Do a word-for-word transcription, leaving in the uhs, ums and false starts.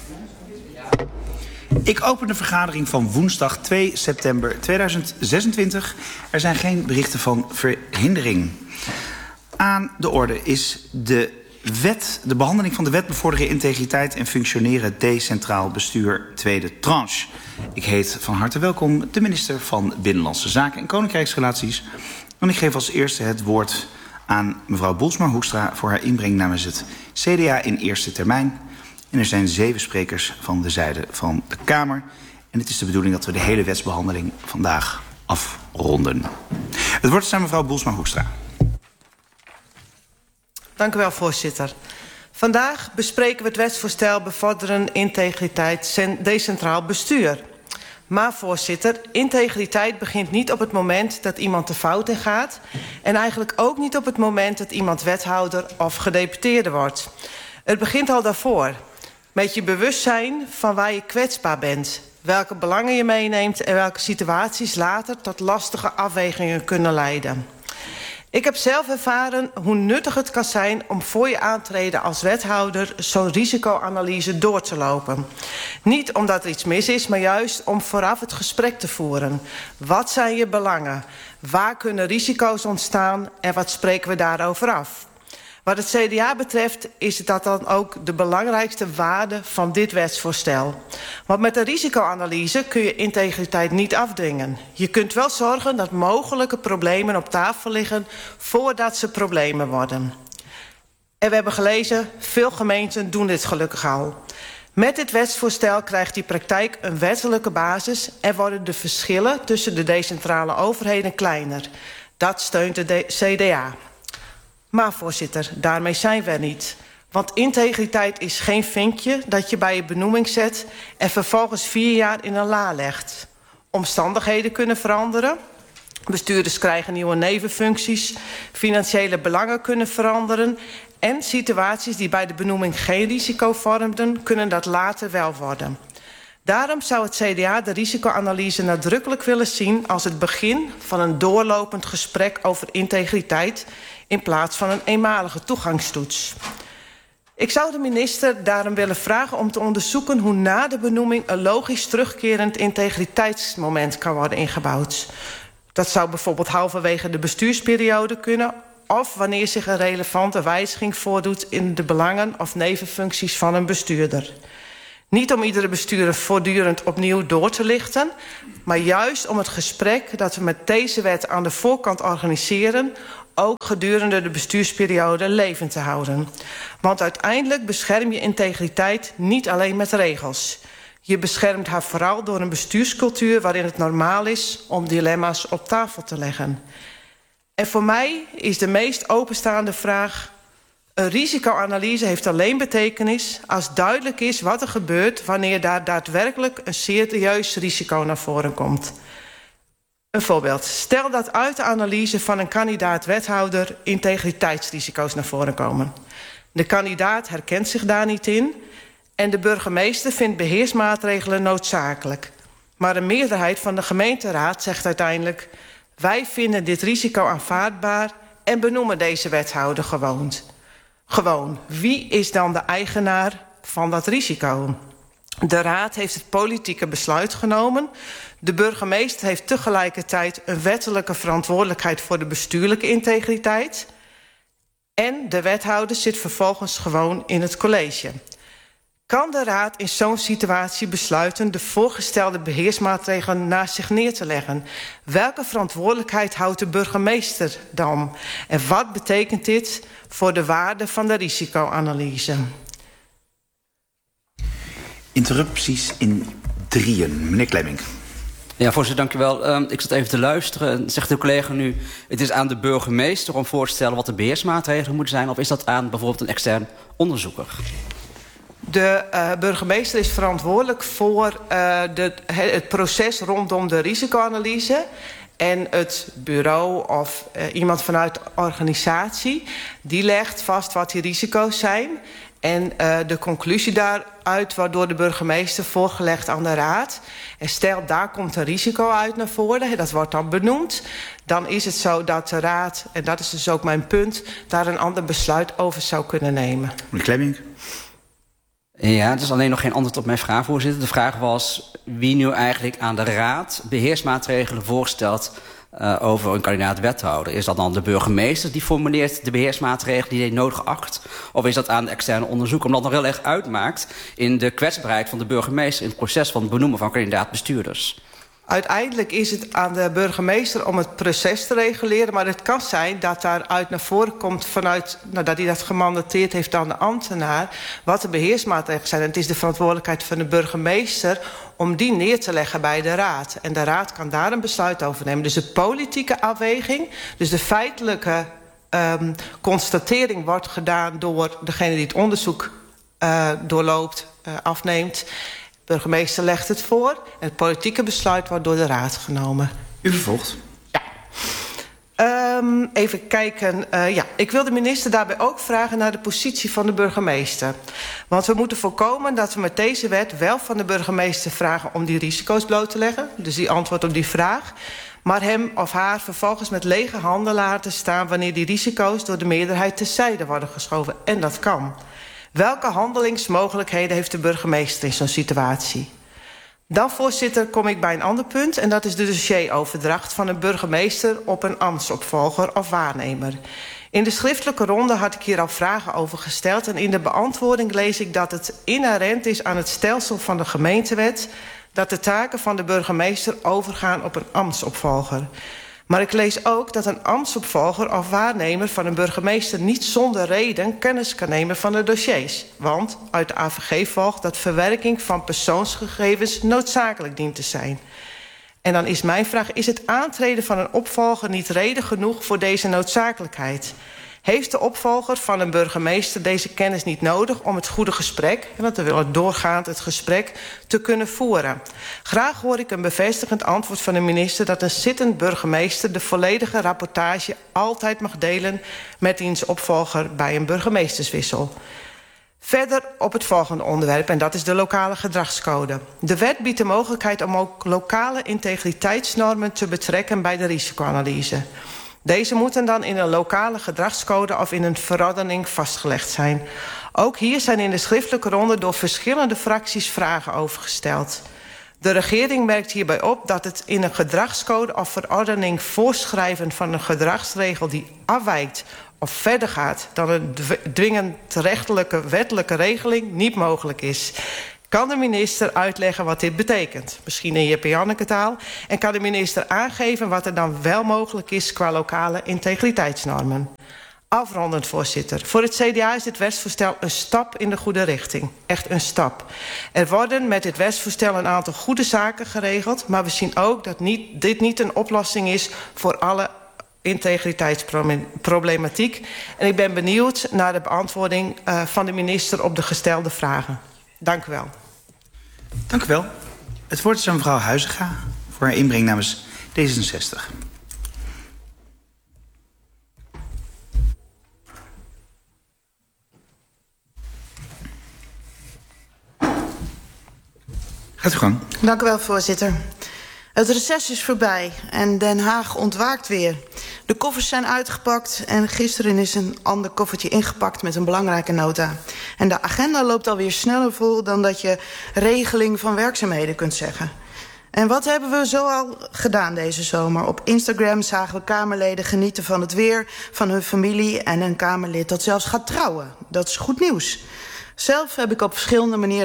Ik open de vergadering van woensdag twee september tweeduizend zesentwintig. Er zijn geen berichten van verhindering. Aan de orde is de wet, de behandeling van de wet bevorderen integriteit en functioneren decentraal bestuur tweede tranche. Ik heet van harte welkom de minister van Binnenlandse Zaken en Koninkrijksrelaties. En ik geef als eerste het woord aan mevrouw Boelsma-Hoekstra voor haar inbreng namens het C D A in eerste termijn. En er zijn zeven sprekers van de zijde van de Kamer. En het is de bedoeling dat we de hele wetsbehandeling vandaag afronden. Het woord is aan mevrouw Boelsma-Hoekstra. Dank u wel, voorzitter. Vandaag bespreken we het wetsvoorstel bevorderen integriteit decentraal bestuur. Maar voorzitter, integriteit begint niet op het moment dat iemand de fout in gaat. En eigenlijk ook niet op het moment dat iemand wethouder of gedeputeerde wordt. Het begint al daarvoor. Met je bewustzijn van waar je kwetsbaar bent. Welke belangen je meeneemt en welke situaties later tot lastige afwegingen kunnen leiden. Ik heb zelf ervaren hoe nuttig het kan zijn om voor je aantreden als wethouder zo'n risicoanalyse door te lopen. Niet omdat er iets mis is, maar juist om vooraf het gesprek te voeren. Wat zijn je belangen? Waar kunnen risico's ontstaan en wat spreken we daarover af? Wat het C D A betreft is dat dan ook de belangrijkste waarde van dit wetsvoorstel. Want met een risicoanalyse kun je integriteit niet afdwingen. Je kunt wel zorgen dat mogelijke problemen op tafel liggen voordat ze problemen worden. En we hebben gelezen, veel gemeenten doen dit gelukkig al. Met dit wetsvoorstel krijgt die praktijk een wettelijke basis en worden de verschillen tussen de decentrale overheden kleiner. Dat steunt de C D A. Maar voorzitter, daarmee zijn we er niet. Want integriteit is geen vinkje dat je bij je benoeming zet en vervolgens vier jaar in een la legt. Omstandigheden kunnen veranderen. Bestuurders krijgen nieuwe nevenfuncties. Financiële belangen kunnen veranderen. En situaties die bij de benoeming geen risico vormden, kunnen dat later wel worden. Daarom zou het C D A de risicoanalyse nadrukkelijk willen zien als het begin van een doorlopend gesprek over integriteit in plaats van een eenmalige toegangstoets. Ik zou de minister daarom willen vragen om te onderzoeken hoe na de benoeming een logisch terugkerend integriteitsmoment kan worden ingebouwd. Dat zou bijvoorbeeld halverwege de bestuursperiode kunnen of wanneer zich een relevante wijziging voordoet in de belangen of nevenfuncties van een bestuurder. Niet om iedere bestuurder voortdurend opnieuw door te lichten, maar juist om het gesprek dat we met deze wet aan de voorkant organiseren ook gedurende de bestuursperiode levend te houden. Want uiteindelijk bescherm je integriteit niet alleen met regels. Je beschermt haar vooral door een bestuurscultuur waarin het normaal is om dilemma's op tafel te leggen. En voor mij is de meest openstaande vraag: een risicoanalyse heeft alleen betekenis als duidelijk is wat er gebeurt wanneer daar daadwerkelijk een serieus risico naar voren komt. Een voorbeeld. Stel dat uit de analyse van een kandidaat-wethouder integriteitsrisico's naar voren komen. De kandidaat herkent zich daar niet in en de burgemeester vindt beheersmaatregelen noodzakelijk. Maar een meerderheid van de gemeenteraad zegt uiteindelijk: wij vinden dit risico aanvaardbaar en benoemen deze wethouder gewoon. Gewoon, wie is dan de eigenaar van dat risico? De raad heeft het politieke besluit genomen. De burgemeester heeft tegelijkertijd een wettelijke verantwoordelijkheid voor de bestuurlijke integriteit. En de wethouder zit vervolgens gewoon in het college. Kan de raad in zo'n situatie besluiten de voorgestelde beheersmaatregelen naast zich neer te leggen? Welke verantwoordelijkheid houdt de burgemeester dan? En wat betekent dit voor de waarde van de risicoanalyse? Interrupties in drieën. Meneer Klemming. Ja, voorzitter, dank u wel. Uh, ik zat even te luisteren. Zegt de collega nu, het is aan de burgemeester om voor te stellen wat de beheersmaatregelen moeten zijn, of is dat aan bijvoorbeeld een extern onderzoeker? De uh, burgemeester is verantwoordelijk voor uh, de, het proces rondom de risicoanalyse. En het bureau of uh, iemand vanuit de organisatie, die legt vast wat die risico's zijn. En uh, de conclusie daaruit wordt door de burgemeester voorgelegd aan de raad. En stel, daar komt een risico uit naar voren, dat wordt dan benoemd. Dan is het zo dat de raad, en dat is dus ook mijn punt, daar een ander besluit over zou kunnen nemen. Meneer Klemming. Ja, het is alleen nog geen antwoord op mijn vraag, voorzitter. De vraag was wie nu eigenlijk aan de Raad beheersmaatregelen voorstelt uh, over een kandidaat-wethouder. Is dat dan de burgemeester die formuleert de beheersmaatregelen die hij nodig acht? Of is dat aan de externe onderzoeker? Omdat het nog heel erg uitmaakt in de kwetsbaarheid van de burgemeester in het proces van het benoemen van kandidaat-bestuurders. Uiteindelijk is het aan de burgemeester om het proces te reguleren. Maar het kan zijn dat daaruit naar voren komt vanuit, nou, dat hij dat gemandateerd heeft aan de ambtenaar, wat de beheersmaatregelen zijn. En het is de verantwoordelijkheid van de burgemeester om die neer te leggen bij de raad. En de raad kan daar een besluit over nemen. Dus de politieke afweging, dus de feitelijke um, constatering wordt gedaan door degene die het onderzoek uh, doorloopt, uh, afneemt. De burgemeester legt het voor en het politieke besluit wordt door de raad genomen. U vervolgt. Ja. Um, even kijken. Uh, ja, ik wil de minister daarbij ook vragen naar de positie van de burgemeester. Want we moeten voorkomen dat we met deze wet wel van de burgemeester vragen om die risico's bloot te leggen. Dus die antwoord op die vraag. Maar hem of haar vervolgens met lege handen laten staan wanneer die risico's door de meerderheid terzijde worden geschoven. En dat kan. Welke handelingsmogelijkheden heeft de burgemeester in zo'n situatie? Dan, voorzitter, kom ik bij een ander punt. En dat is de dossieroverdracht van een burgemeester op een ambtsopvolger of waarnemer. In de schriftelijke ronde had ik hier al vragen over gesteld. En in de beantwoording lees ik dat het inherent is aan het stelsel van de gemeentewet dat de taken van de burgemeester overgaan op een ambtsopvolger. Maar ik lees ook dat een ambtsopvolger of waarnemer van een burgemeester niet zonder reden kennis kan nemen van de dossiers. Want uit de A V G volgt dat verwerking van persoonsgegevens noodzakelijk dient te zijn. En dan is mijn vraag, is het aantreden van een opvolger niet reden genoeg voor deze noodzakelijkheid? Heeft de opvolger van een burgemeester deze kennis niet nodig om het goede gesprek, want we willen doorgaand het gesprek, te kunnen voeren? Graag hoor ik een bevestigend antwoord van de minister dat een zittend burgemeester de volledige rapportage altijd mag delen met diens opvolger bij een burgemeesterswissel. Verder op het volgende onderwerp, en dat is de lokale gedragscode. De wet biedt de mogelijkheid om ook lokale integriteitsnormen te betrekken bij de risicoanalyse. Deze moeten dan in een lokale gedragscode of in een verordening vastgelegd zijn. Ook hier zijn in de schriftelijke ronde door verschillende fracties vragen over gesteld. De regering merkt hierbij op dat het in een gedragscode of verordening voorschrijven van een gedragsregel die afwijkt of verder gaat dan een dwingend rechtelijke wettelijke regeling niet mogelijk is. Kan de minister uitleggen wat dit betekent? Misschien in Jeppe-Janneke taal. En kan de minister aangeven wat er dan wel mogelijk is qua lokale integriteitsnormen? Afrondend, voorzitter. Voor het C D A is dit wetsvoorstel een stap in de goede richting. Echt een stap. Er worden met dit wetsvoorstel een aantal goede zaken geregeld, maar we zien ook dat niet, dit niet een oplossing is voor alle integriteitsproblematiek. En ik ben benieuwd naar de beantwoording uh, van de minister op de gestelde vragen. Dank u wel. Dank u wel. Het woord is aan mevrouw Huizinga voor haar inbreng namens D zesenzestig. Gaat uw gang. Dank u wel, voorzitter. Het reces is voorbij en Den Haag ontwaakt weer. De koffers zijn uitgepakt en gisteren is een ander koffertje ingepakt met een belangrijke nota. En de agenda loopt alweer sneller vol dan dat je regeling van werkzaamheden kunt zeggen. En wat hebben we zoal gedaan deze zomer? Op Instagram zagen we Kamerleden genieten van het weer, van hun familie en een Kamerlid dat zelfs gaat trouwen. Dat is goed nieuws. Zelf heb ik op verschillende manieren